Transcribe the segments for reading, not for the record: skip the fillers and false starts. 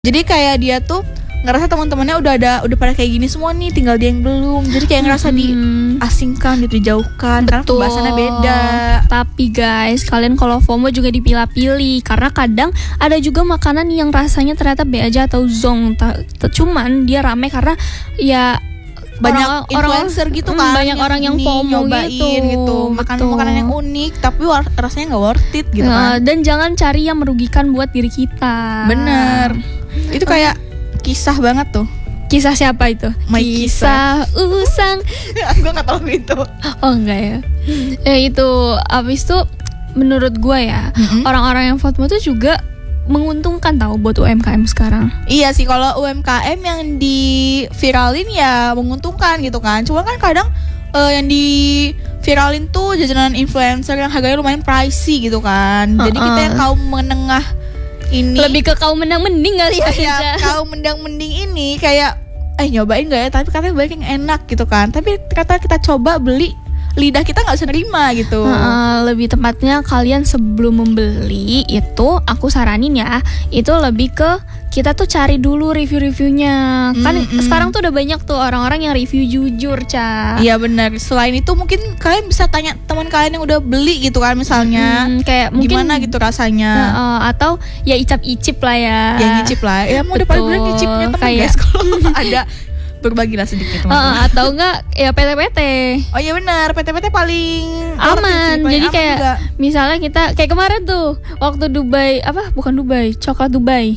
Jadi kayak dia tuh ngerasa teman-temannya udah pada kayak gini semua nih, tinggal dia yang belum. Jadi kayak ngerasa diasingkan gitu, dijauhkan. Karena pembahasannya beda. Tapi guys, kalian kalau FOMO juga dipilah-pilih, karena kadang ada juga makanan yang rasanya ternyata B aja atau zong. Cuman dia rame karena ya banyak influencer gitu kan, banyak orang yang FOMO gitu. Makanan yang unik tapi rasanya nggak worth it gitu kan. Dan jangan cari yang merugikan buat diri kita. Bener. Itu kayak kisah banget tuh. Kisah siapa itu? Kisah Usang. Gue nggak tahu itu. Oh enggak ya. Itu abis itu menurut gue ya, orang-orang yang FOMO tuh juga menguntungkan tahu buat UMKM sekarang. Iya sih, kalau UMKM yang di viralin ya menguntungkan gitu kan. Cuma kan kadang yang di viralin tuh jajanan influencer yang harganya lumayan pricey gitu kan. Jadi kita yang kaum menengah ini, lebih ke kaum mending kali ya. Kaum mending ini kayak nyobain gak ya, tapi katanya banyak yang enak gitu kan. Tapi kata kita coba beli, lidah kita nggak bisa nerima gitu. Lebih tepatnya kalian sebelum membeli itu, aku saranin ya, itu lebih ke kita tuh cari dulu review-reviewnya. Kan sekarang tuh udah banyak tuh orang-orang yang review jujur, Ca. Iya benar. Selain itu mungkin kalian bisa tanya teman kalian yang udah beli gitu kan, misalnya kayak mungkin gimana gitu rasanya. Atau ya icip-icip lah ya. Ya ngicip lah. Ya mau depan bulan ngicipnya teman guys kalau ada. Berbagilah sedikit atau enggak ya PT-PT. Oh iya benar, PT-PT paling aman. Jadi aman kayak juga. Misalnya kita kayak kemarin tuh waktu Dubai, coklat Dubai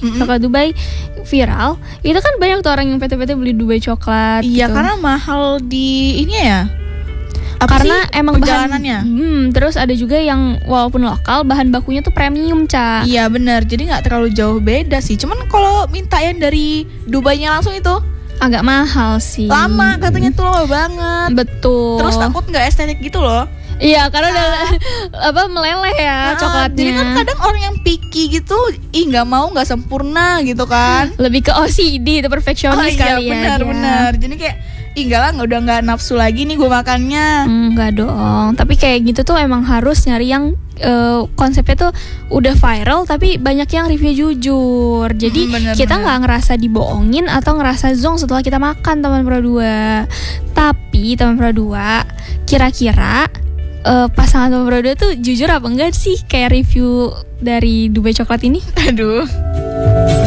viral, itu kan banyak tuh orang yang PT-PT beli Dubai coklat. Iya gitu. Karena mahal di ini ya. Karena emang perjalanannya. Terus ada juga yang walaupun lokal bahan bakunya tuh premium, Ca. Iya benar. Jadi nggak terlalu jauh beda sih. Cuman kalau minta yang dari Dubainya langsung itu agak mahal sih. Lama katanya tuh, lama banget. Betul. Terus takut nggak estetik gitu loh. Iya, karena udah meleleh ya coklatnya. Jadi kan kadang orang yang picky gitu, nggak mau, nggak sempurna gitu kan. Lebih ke OCD, itu perfeksionis kali ya. Benar. Jadi kayak enggak lah, udah nggak nafsu lagi nih gue makannya. Enggak dong. Tapi kayak gitu tuh emang harus nyari yang konsepnya tuh udah viral tapi banyak yang review jujur. Jadi kita nggak ngerasa dibohongin atau ngerasa zong setelah kita makan, teman Pro 2. Tapi teman Pro 2, kira-kira pasangan teman Pro 2 tuh jujur apa enggak sih kayak review dari Dubai coklat ini? Aduh.